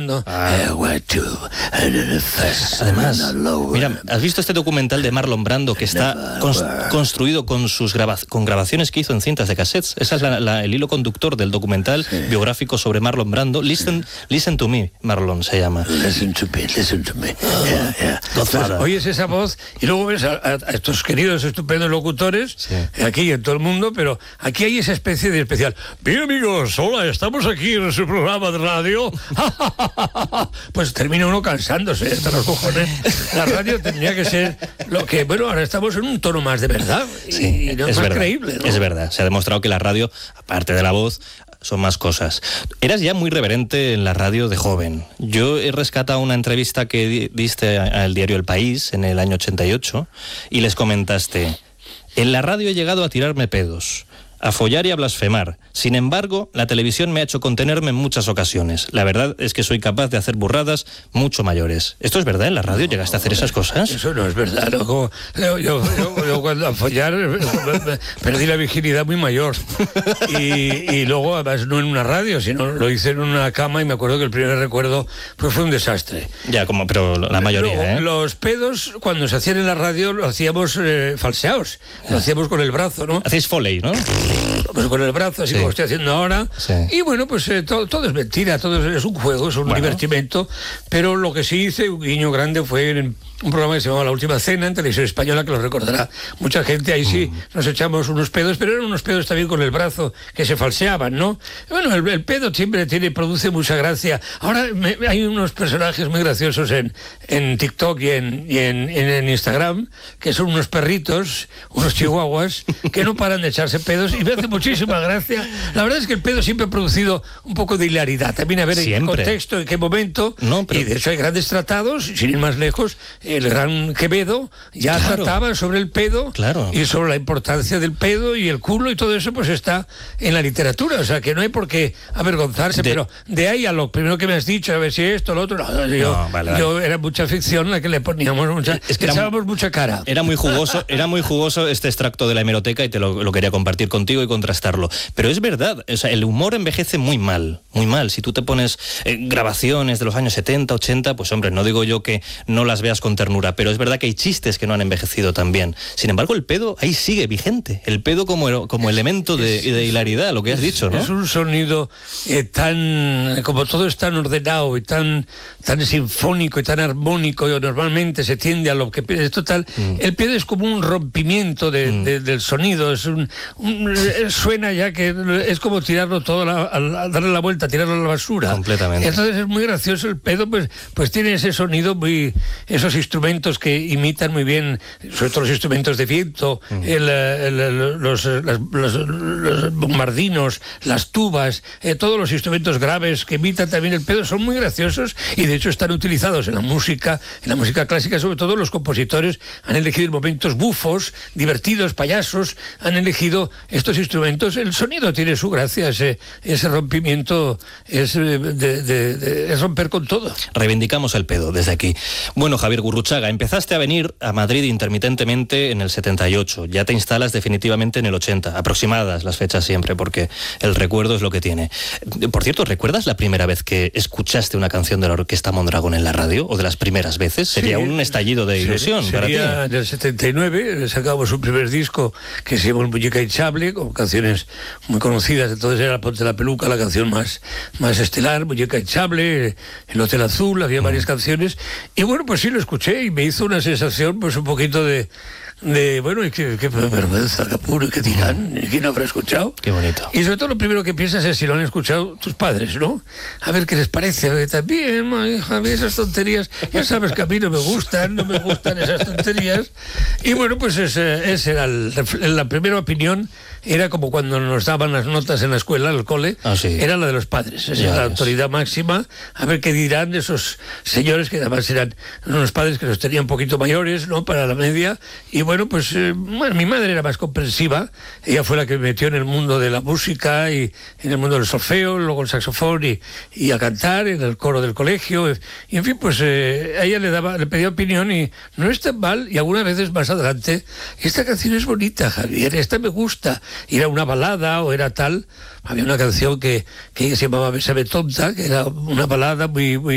cantando. Además, mira, ¿has visto este documental de Marlon Brando que está construido con sus grabaciones que hizo en cintas de cassettes? Ese es el hilo conductor del documental biográfico sobre Marlon Brando. Listen to me, Marlon se llama. Listen to me. Entonces, oyes esa voz y luego ves a estos queridos estupendos locutores, aquí y en todo el mundo, pero aquí hay esa especie de especial. Bien, amigos, hola, estamos aquí en su programa de radio. Pues termina uno cansándose hasta los cojones. La radio tendría que ser lo que, bueno, ahora estamos en un tono más de verdad. Y no es más creíble, ¿no? Es verdad, se ha demostrado que la radio, aparte de la voz, son más cosas. Eras ya muy reverente en la radio de joven. Yo he rescatado una entrevista que diste al diario El País en el año 88 y les comentaste: en la radio he llegado a tirarme pedos, a follar y a blasfemar. Sin embargo, la televisión me ha hecho contenerme en muchas ocasiones. La verdad es que soy capaz de hacer burradas mucho mayores. ¿Esto es verdad? ¿En la radio llegaste a hacer esas cosas? Eso no es verdad, loco. Yo cuando a follar perdí la virginidad muy mayor. Y luego, además, no en una radio, sino lo hice en una cama y me acuerdo que el primer recuerdo pues fue un desastre. Ya, pero la mayoría, luego, los pedos, cuando se hacían en la radio, lo hacíamos falseados. Lo hacíamos con el brazo, ¿no? Hacéis foley, ¿no? Pues con el brazo, así como estoy haciendo ahora. Y bueno, pues todo es mentira, todo es un juego, es un divertimento. Pero lo que sí hice, un guiño grande, fue en un programa que se llamaba La Última Cena, en Televisión Española, que lo recordará mucha gente. Ahí sí nos echamos unos pedos, pero eran unos pedos también con el brazo que se falseaban, ¿no? Bueno, el pedo siempre produce mucha gracia. Ahora hay unos personajes muy graciosos en TikTok y en Instagram, que son unos perritos, unos chihuahuas, que no paran de echarse pedos y me hace muchísima gracia. La verdad es que el pedo siempre ha producido un poco de hilaridad. También a ver en qué contexto, en qué momento. Y de hecho hay grandes tratados, sin ir más lejos. El gran Quevedo ya trataba sobre el pedo y sobre la importancia del pedo y el culo y todo eso, pues está en la literatura. O sea, que no hay por qué avergonzarse, pero de ahí a lo primero que me has dicho, a ver si esto, lo otro, yo era mucha ficción la que le poníamos echábamos mucha cara. Era muy jugoso este extracto de la hemeroteca y te lo quería compartir contigo y contrastarlo. Pero es verdad, o sea, el humor envejece muy mal. Si tú te pones grabaciones de los años 70, 80, pues hombre, no digo yo que no las veas con ternura, pero es verdad que hay chistes que no han envejecido tan bien. Sin embargo, el pedo ahí sigue vigente. El pedo como elemento de hilaridad, lo que has dicho, ¿no? Es un sonido como todo es tan ordenado y tan sinfónico y tan armónico, y normalmente se tiende a lo que es total. El pedo es como un rompimiento del sonido. Suena ya que es como tirarlo todo, darle la vuelta, tirarlo a la basura. Completamente. Entonces es muy gracioso el pedo, pues tiene ese sonido esos instrumentos que imitan muy bien, sobre todo los instrumentos de viento, los bombardinos, las tubas, todos los instrumentos graves que imitan también el pedo son muy graciosos y de hecho están utilizados en la música clásica. Sobre todo los compositores han elegido momentos bufos, divertidos, payasos, han elegido estos instrumentos. El sonido tiene su gracia, ese rompimiento es romper con todo. Reivindicamos el pedo desde aquí. Bueno, Javier Gurruchaga, empezaste a venir a Madrid intermitentemente en el 78, ya te instalas definitivamente en el 80, aproximadas las fechas siempre, porque el recuerdo es lo que tiene. Por cierto, ¿recuerdas la primera vez que escuchaste una canción de la Orquesta Mondragón en la radio, o de las primeras veces? Sería un estallido de ilusión para ti. En el 79 sacamos un primer disco que se llamó Muñeca Hinchable, con canciones muy conocidas. Entonces era Ponte la Peluca, la canción más estelar, Muñeca Hinchable, El Hotel Azul, había varias canciones. Y bueno, pues sí, lo escuché y me hizo una sensación, pues un poquito de bueno, y qué vergüenza, qué apuro, qué dirán, ¿quién habrá escuchado? Qué bonito. Y sobre todo lo primero que piensas es si lo han escuchado tus padres, ¿no? A ver qué les parece, a ver, también, hija, a mí esas tonterías, ya sabes que a mí no me gustan esas tonterías. Y bueno, pues esa era la primera opinión. Era como cuando nos daban las notas en la escuela, en el cole, era la de los padres, esa era la autoridad máxima. A ver qué dirán esos señores que además eran unos padres que los tenían un poquito mayores, ¿no?, para la media. Y bueno, pues mi madre era más comprensiva, ella fue la que me metió en el mundo de la música y en el mundo del solfeo, luego el saxofón y a cantar en el coro del colegio. Y en fin, pues a ella le pedía opinión y no es tan mal, y algunas veces más adelante, esta canción es bonita, Javier, esta me gusta. Y era una balada o era tal. Había una canción que se llamaba Bésame Tonta, que era una balada muy